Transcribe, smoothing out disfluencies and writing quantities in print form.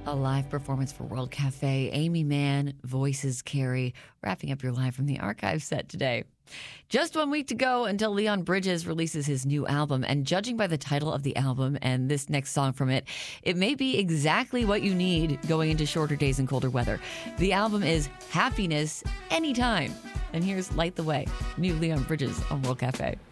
A live performance for World Cafe. Amy Mann, voices Carrie, wrapping up your Live from the Archive set today. Just 1 week to go until Leon Bridges releases his new album. And judging by the title of the album and this next song from it, it may be exactly what you need going into shorter days and colder weather. The album is Happiness Anytime. And here's Light the Way, new Leon Bridges on World Cafe.